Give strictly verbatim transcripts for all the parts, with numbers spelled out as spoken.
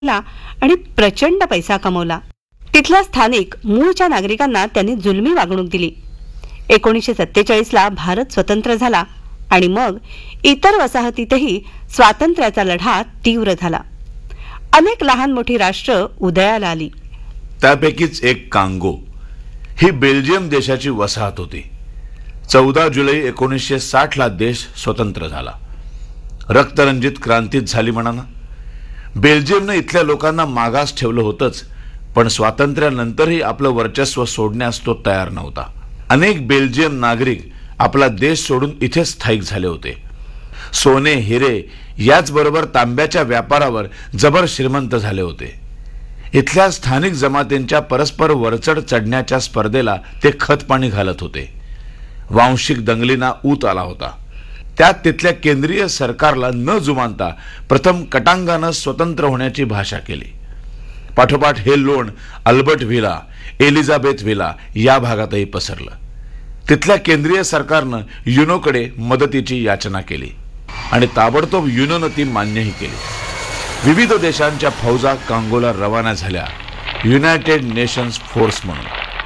केला आणि प्रचंड पैसा कमवला. तिथल्या स्थानिक मूळच्या नागरिकांना त्यांनी जुलमी वागणूक दिली. एकोणीसशे सत्तेचाळीस ला भारत स्वतंत्र झाला आणि मग इतर वसाहतीतही स्वातंत्र्याचा लढा तीव्र झाला. अनेक लहान मोठी राष्ट्र उदयाला आली. त्यापैकीच एक कांगो ही बेल्जियम देशाची वसाहत होती. चौदा जुलै एकोणीसशे साठ ला देश स्वतंत्र झाला. रक्तरंजित क्रांतीच झाली म्हणा ना. बेल्जियमने इथल्या लोकांना मागास ठेवलं होतंच, पण स्वातंत्र्यानंतरही आपलं वर्चस्व सोडण्यास तो तयार नव्हता. अनेक बेल्जियम नागरिक आपला देश सोडून इथे स्थायिक झाले होते. सोने हिरे याचबरोबर तांब्याच्या व्यापारावर जबर श्रीमंत झाले होते. इथल्या स्थानिक जमातींच्या परस्पर वरचढ चढण्याच्या स्पर्धेला ते खतपाणी घालत होते. वांशिक दंगलींना ऊत आला होता. त्यात तिथल्या केंद्रीय सरकारला न जुमानता प्रथम कटांगानं स्वतंत्र होण्याची भाषा केली. पाठोपाठ हे लोण अल्बर्ट व्हिला, एलिझाबेथ व्हिला या भागातही पसरलं. तिथल्या केंद्रीय सरकारनं युनोकडे मदतीची याचना केली आणि ताबडतोब युनोनं ती मान्यही केली. विविध देशांच्या फौजा कांगोला रवाना झाल्या, युनायटेड नेशन्स फोर्स म्हणून.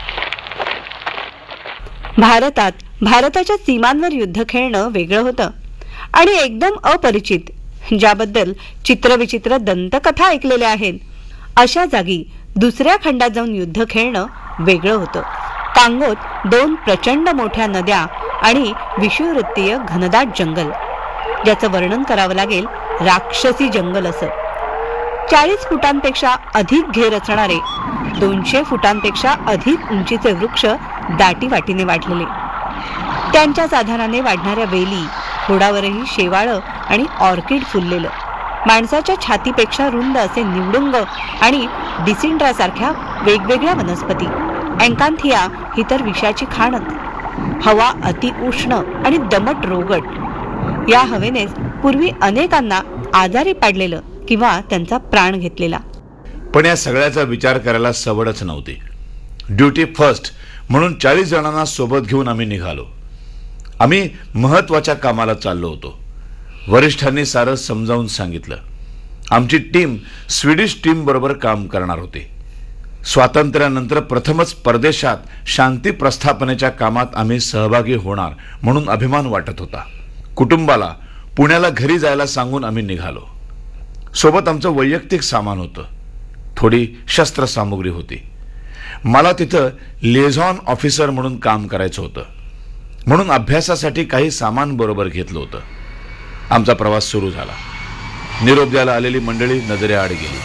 भारतात भारताच्या सीमांवर युद्ध खेळणं वेगळं होतं आणि एकदम अपरिचित, ज्याबद्दल चित्रविचित्र दंतकथा ऐकलेल्या आहेत, अशा जागी दुसऱ्या खंडात जाऊन युद्ध खेळणं वेगळं होतं. कांगोत दोन प्रचंड मोठ्या नद्या आणि विषुववृत्तीय घनदाट जंगल, ज्याचं वर्णन करावं लागेल राक्षसी जंगल असं. चाळीस फुटांपेक्षा अधिक घेर असणारे दोनशे फुटांपेक्षा अधिक उंचीचे वृक्ष दाटी वाटीने वाढलेले, त्यांच्याच आधाराने वाढणाऱ्या वेली, खोडावरही शेवाळं आणि ऑर्किड फुललेलं, माणसाच्या छातीपेक्षा रुंद असे निवडुंग आणि डिसिंड्रासारख्या वेगवेगळ्या वनस्पती, अँकांथिया ही तर विषाची खाणच. हवा अति उष्ण आणि दमट रोगट. या हवेनेच पूर्वी अनेकांना आजारी पाडलेलं किंवा त्यांचा प्राण घेतलेला. पण या सगळ्याचा विचार करायला सवडच नव्हती. ड्युटी फर्स्ट म्हणून चाळीस जणांना सोबत घेऊन आम्ही निघालो. आम्ही महत्वाच्या कामाला चाललो होतो. वरिष्ठांनी सारं समजावून सांगितलं. आमची टीम स्वीडिश टीम बरोबर काम करणार होती. स्वातंत्र्यानंतर प्रथमच परदेशात शांती प्रस्थापनेच्या कामात आम्ही सहभागी होणार म्हणून अभिमान वाटत होता. कुटुंबाला पुण्याला घरी जायला सांगून आम्ही निघालो. सोबत आमचं वैयक्तिक सामान होतं. थोडी शस्त्रसामुग्री होती. मला तिथं लिएझॉन ऑफिसर म्हणून काम करायचं होतं, म्हणून अभ्यासासाठी काही सामान बरोबर घेतलं होतं. आमचा प्रवास सुरू झाला. निरोप द्यायला आलेली मंडळी नजरेआड गेली.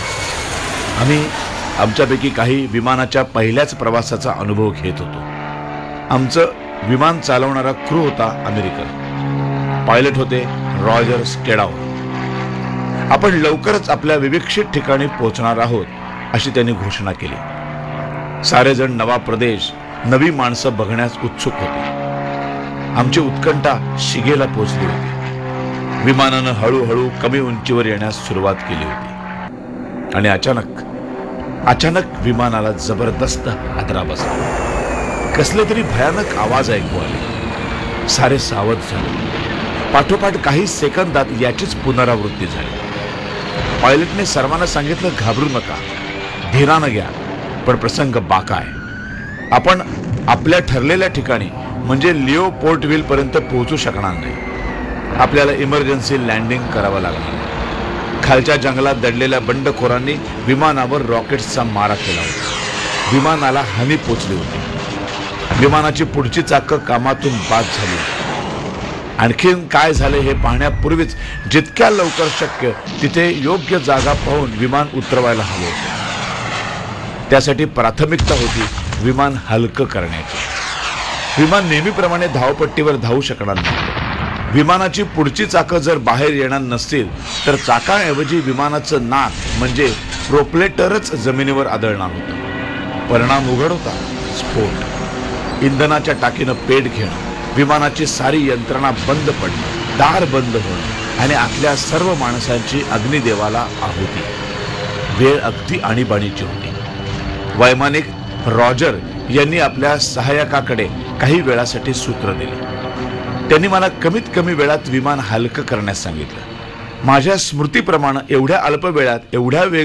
आम्ही आमच्यापैकी काही विमानाच्या पहिल्याच प्रवासाचा अनुभव घेत होतो. आमचं विमान चालवणारा क्रू होता अमेरिकन. पायलट होते रॉजर स्टेडाउन. आपण लवकरच आपल्या विविक्षित ठिकाणी पोहोचणार आहोत अशी त्यांनी घोषणा केली. सारेजण नवा प्रदेश, नवी माणसं बघण्यास उत्सुक होते. आमची उत्कंठा शिगेला पोहोचली होती. विमानानं हळूहळू कमी उंचीवर येण्यास सुरुवात केली होती आणि अचानक अचानक विमानाला जबरदस्त हादरा बसला. कसले तरी भयानक आवाज ऐकू आले. सारे सावध झाले. पाठोपाठ काही सेकंदात याचीच पुनरावृत्ती झाली. पायलटने सर्वांना सांगितलं, घाबरू नका, धीरानं घ्या, पण प्रसंग बाका आहे. आपण आपल्या ठरलेल्या ठिकाणी म्हणजे लिओ पोर्टव्हिल पर्यंत पोहोचू शकणार नाही. आपल्याला इमर्जन्सी लँडिंग करावं लागणार. खालच्या जंगलात दडलेल्या बंडखोरांनी विमानावर रॉकेट्सचा मारा केला होता. विमानाला हानी पोचली होती. विमानाची पुढची चाकं कामातून बाद झाली होती. आणखीन काय झाले हे पाहण्यापूर्वीच जितक्या लवकर शक्य तिथे योग्य जागा पाहून विमान उतरवायला हवं होतं. त्यासाठी प्राथमिकता होती विमान हलकं करण्याची. विमान नेहमीप्रमाणे धावपट्टीवर धावू शकणार नव्हतं. विमानाची पुढची चाकं जर बाहेर येणार नसतील तर चाकाऐवजी विमानाचं नाक म्हणजे प्रोपेलरच जमिनीवर आदळणार होतं. परिणाम उघड होता, स्फोट. इंधनाच्या टाकीनं पेट घेणं, विमानाची सारी यंत्रणा बंद पडणं, दार बंद होणं आणि आतल्या सर्व माणसांची अग्निदेवाला आहुती. वेळ अगदी आणीबाणीची होती. वैमानिक रॉजर यांनी आपल्या सहाय्यकाकडे काही वेळासाठी सूत्र दिले. त्यांनी मला कमीत कमी वेळात विमान हलकं करण्यास सांगितलं. माझ्या स्मृतीप्रमाणे एवढ्या अल्प वेळात एवढ्या वेग